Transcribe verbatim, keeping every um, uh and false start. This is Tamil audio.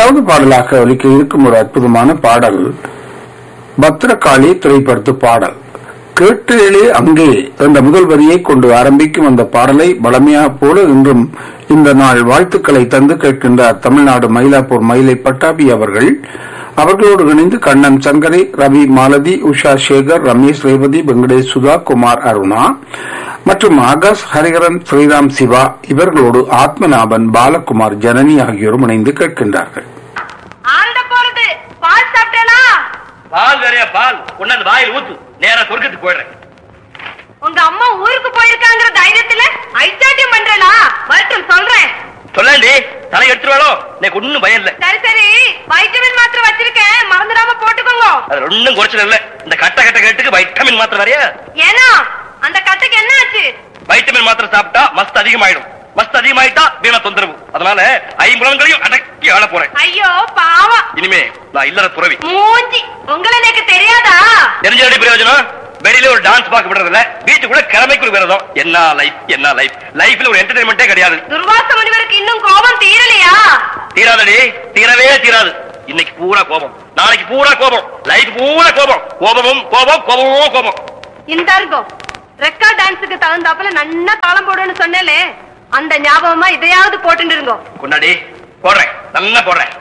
இரண்டாவது பாடலாக ஒலிக்க இருக்கும் ஒரு அற்புதமான பாடல் பத்ரகாளி திரைப்படத்து பாடல். கேட்டேளே அங்கே என்ற முதல் வரியை கொண்டு ஆரம்பிக்கும் அந்த பாடலை வளமையா போல இன்றும் இந்த நாள் வாழ்த்துக்களை தந்து கேட்கின்றார் தமிழ்நாடு மயிலாப்பூர் மயிலை பட்டாபி அவர்கள். அவர்களோடு இணைந்து கண்ணன் சங்கரை, ரவி மாலதி, உஷா சேகர், ரமேஷ் ரேவதி, வெங்கடேஷ் சுதா, குமார் அருணா மற்றும் ஆகாஷ் ஹரிகரன், ஸ்ரீராம் சிவா இவர்களோடு ஆத்மநாபன், பாலகுமார், ஜனனி ஆகியோரும் இணைந்து கேட்கின்றார்கள். பால் வேறையா பால் உன்னது வாயில் ஊத்து, நேரா சொர்க்கத்துக்கு போயிடுறேன். உங்க அம்மா ஊருக்கு போயிருக்காங்கிற தைரியத்துல ஐச்சாட்டியம் பண்றா மற்றும் சொல்றேன். சொல்லி தலை எடுத்துருவாளோ, எனக்கு ஒண்ணும் பயம் இல்ல. சரி சரி, வைட்டமின் மாத்திரை வச்சிருக்கேன், மறந்துடாம போட்டுக்கோங்க. அது ஒண்ணும் குறைச்சல இல்ல. இந்த கட்ட கட்ட கட்டுக்கு வைட்டமின் மாத்திரை வரையா? ஏன்னா அந்த கட்டுக்கு என்ன ஆச்சு? வைட்டமின் மாத்திரை சாப்பிட்டா மஸ்த் அதிகமாயிடும். மஸ்த் அதிகமாயிட்டா வீண தொந்தரவு. அதனால ஐம்புலன்களையும் அடக்கி ஆள போறேன். ஐயோ பாவம். இனிமே நான் இல்லற துறவி. மூஞ்சி உங்களை எனக்கு தெரியாதா? தெரிஞ்சடி பிரயோஜனம். வெளியில ஒரு டான்ஸ் பார்க்க விடுறதில்ல, வீட்டுக்குள்ள கிழமைக்குள் விரதம். என்ன லைஃப், என்ன லைஃப். லைஃப்ல ஒரு என்டர்டைன்மெண்டே கிடையாது. துர்வாச முனிவருக்கு இன்னும் கோபம் தீரலையா? தீராதடி, தீரவே தீராது. இன்னைக்கு பூரா கோபம், நாளைக்கு பூரா கோபம், லைஃப் பூரா கோபம். கோபமும் கோபம், கோபமும் கோபம். இந்த இருக்கும் ரெக்கார்ட் டான்ஸுக்கு தகுந்தாப்புல நன்னா தாளம் போடுன்னு சொன்னேலே, அந்த ஞாபகமா இதையாவது போட்டு இருங்கோ. கொண்டாடி போடுறேன், நல்லா போடுறேன்.